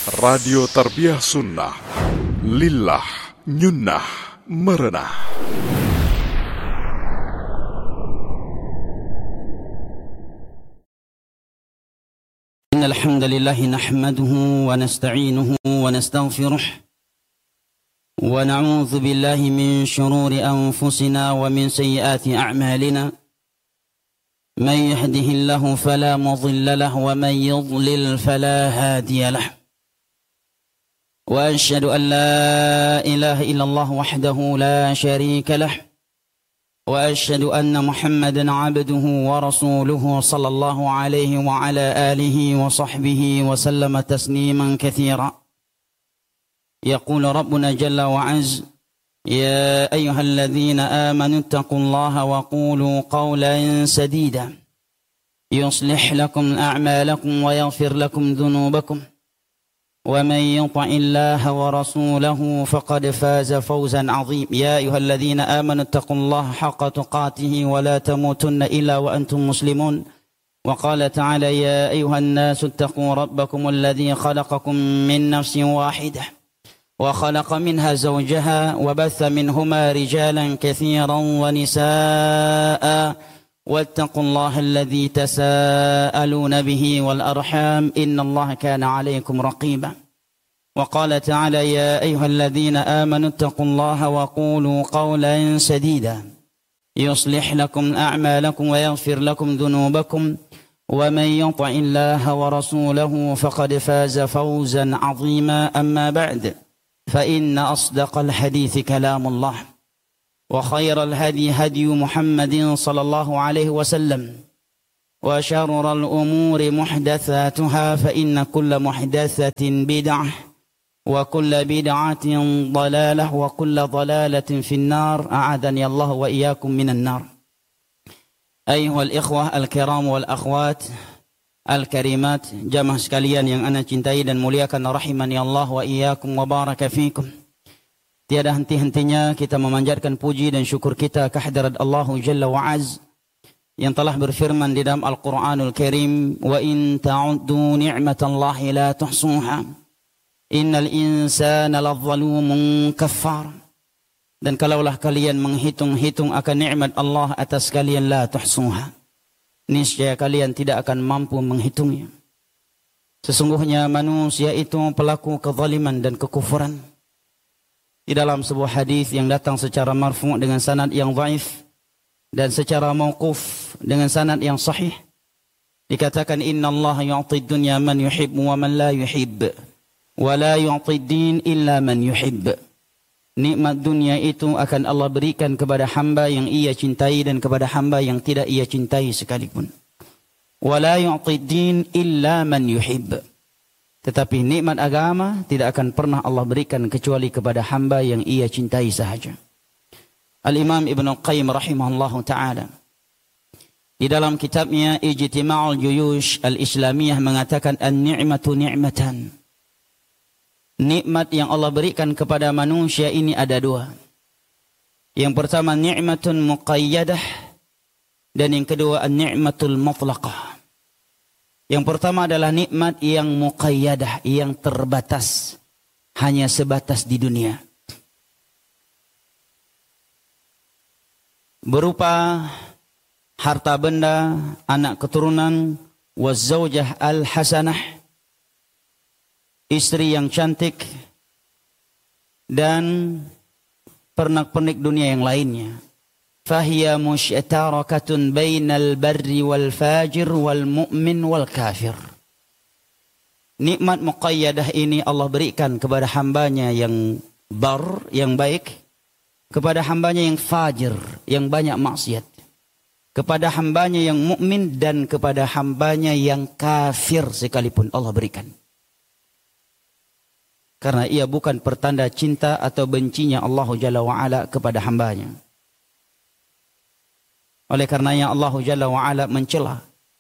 Radio Tarbiyah Sunnah Lillah Nyunnah Merenah. إن الحمد لله نحمده ونستعينه ونستغفره ونعوذ بالله من شرور أنفسنا ومن سيئات أعمالنا من يهده الله فلا مضل له ومن يضلل فلا هادي له وأشهد أن لا إله إلا الله وحده لا شريك له وأشهد أن محمدا عبده ورسوله صلى الله عليه وعلى آله وصحبه وسلم تسليما كثيرا. يقول ربنا جل وعز: يا أيها الذين آمنوا اتقوا الله وقولوا قولا سديدا يصلح لكم أعمالكم ويغفر لكم ذنوبكم ومن يطع الله ورسوله فقد فاز فوزا عظيما. يا أيها الذين آمنوا اتقوا الله حق تقاته ولا تموتن إلا وأنتم مسلمون. وقال تعالى: يا أيها الناس اتقوا ربكم الذي خلقكم من نفس واحدة وخلق منها زوجها وبث منهما رجالا كثيرا ونساء واتقوا الله الذي تساءلون به والأرحام إن الله كان عليكم رقيبا. وقال تعالى: يا أيها الذين آمنوا اتقوا الله وقولوا قولا سديدا يصلح لكم أعمالكم ويغفر لكم ذنوبكم ومن يطع الله ورسوله فقد فاز فوزا عظيما. أما بعد، فإن أصدق الحديث كلام الله وخير الهدي هدي محمد صلى الله عليه وسلم وشر الأمور محدثاتها فإن كل محدثة بدعة وكل بدعة ضلالة وكل ضلالة في النار. أعاذني الله وإياكم من النار. أيها الإخوة الكرام والأخوات al-karimat, jamaah sekalian yang ana cintai dan muliakan, rahimani Allah wa iyyakum wa baraka fikum. Tiada henti-hentinya kita memanjatkan puji dan syukur kita kehadirat Allah Jalla wa Az yang telah berfirman di dalam Al-Quranul Karim: wa in ta'uddu ni'matallahi la tuhsuha innal insana ladzalumun kaffar. Dan kalaulah kalian menghitung-hitung akan nikmat Allah atas kalian, la tuhsuha, niscaya kalian tidak akan mampu menghitungnya. Sesungguhnya manusia itu pelaku kezaliman dan kekufuran. Di dalam sebuah hadis yang datang secara marfu' dengan sanad yang dhaif dan secara mauquf dengan sanad yang sahih, dikatakan: innallaha yu'ti dunya man yuhibbu wa man la yuhibb wa la yu'ti din illa man yuhibb. Nikmat dunia itu akan Allah berikan kepada hamba yang ia cintai dan kepada hamba yang tidak ia cintai sekalipun. Wala yu'ti din illa man yuhib. Tetapi nikmat agama tidak akan pernah Allah berikan kecuali kepada hamba yang ia cintai sahaja. Al-Imam Ibn Qayyim rahimahullahu ta'ala di dalam kitabnya Ijtima'ul Juyush Al-Islamiyah mengatakan: an-ni'matu ni'matan. Nikmat yang Allah berikan kepada manusia ini ada dua. Yang pertama ni'matun muqayyadah dan yang kedua an-ni'matul mutlaqah. Yang pertama adalah nikmat yang muqayyadah, yang terbatas, hanya sebatas di dunia. Berupa harta benda, anak keturunan, wazzaujah al-hasanah, istri yang cantik, dan pernak-pernik dunia yang lainnya. Fahiya musytarakatun bainal barri wal fajir wal mu'min wal kafir. Nikmat muqayyadah ini Allah berikan kepada hambanya yang bar, yang baik, kepada hambanya yang fajir, yang banyak maksiat, kepada hambanya yang mukmin, dan kepada hambanya yang kafir sekalipun Allah berikan. Karena ia bukan pertanda cinta atau bencinya Allah Jalla wa'ala kepada hambanya. Oleh karenanya Allah Jalla wa'ala mencela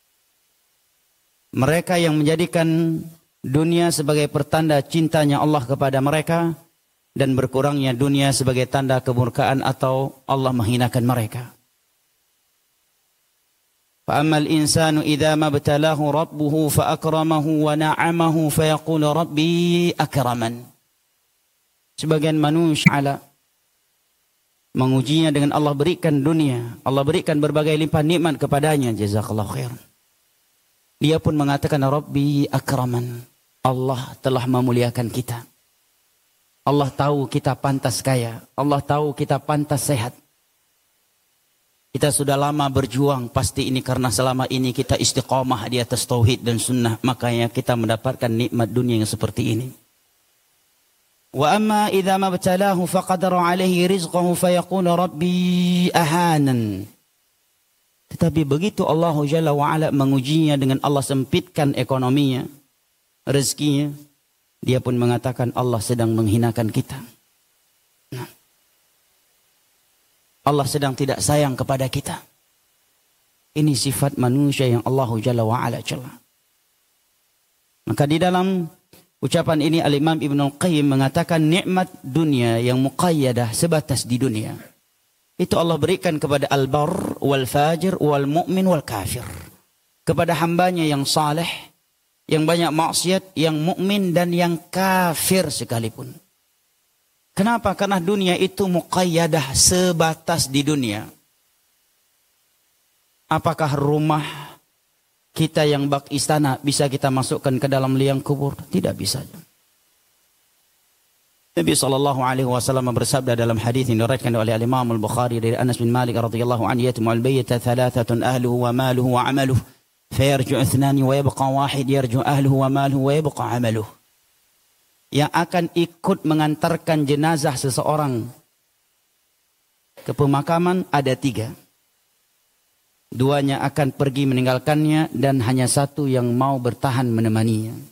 mereka yang menjadikan dunia sebagai pertanda cintanya Allah kepada mereka dan berkurangnya dunia sebagai tanda kemurkaan atau Allah menghinakan mereka. فأما الإنسان إذا ما ابتلاه ربه فأكرمه ونعمه فيقول ربي أكرمن. Sebagian manusia mengujinya dengan Allah berikan dunia, Allah berikan berbagai limpahan nikmat kepadanya, jazakallahu khair. Dia pun mengatakan Rabbi akraman. Allah telah memuliakan kita. Allah tahu kita pantas kaya. Allah tahu kita pantas sehat. Kita sudah lama berjuang, pasti ini karena selama ini kita istiqamah di atas tauhid dan sunnah, makanya kita mendapatkan nikmat dunia yang seperti ini. Wa amma idza mabtalahu faqadara alaihi rizqahu fayaqulu rabbi ahanan. Tetapi begitu Allah Jalla wa Ala mengujinya dengan Allah sempitkan ekonominya, rezekinya, dia pun mengatakan Allah sedang menghinakan kita. Nah, Allah sedang tidak sayang kepada kita. Ini sifat manusia yang Allah Jalla wa Ala cela. Maka di dalam ucapan ini Al-Imam Ibnul Qayyim mengatakan nikmat dunia yang muqayyadah sebatas di dunia. Itu Allah berikan kepada al-bar, wal-fajir, wal-mu'min, wal-kafir. Kepada hambanya yang saleh, yang banyak maksiat, yang mukmin dan yang kafir sekalipun. Kenapa? Karena dunia itu muqayyadah sebatas di dunia. Apakah rumah kita yang bak istana bisa kita masukkan ke dalam liang kubur? Tidak bisa. Nabi SAW bersabda dalam hadis yang diriwayatkan oleh Imam Al-Bukhari dari Anas bin Malik radhiyallahu anhu, yatimul bayyita thalathatun ahluhu wa maluhu wa amaluhu fayarju ithnani wa yabqa wahid yarju ahluhu wa maluhu wa yabqa amaluhu. Yang akan ikut mengantarkan jenazah seseorang ke pemakaman ada 3. 2-nya akan pergi meninggalkannya dan hanya 1 yang mau bertahan menemaninya.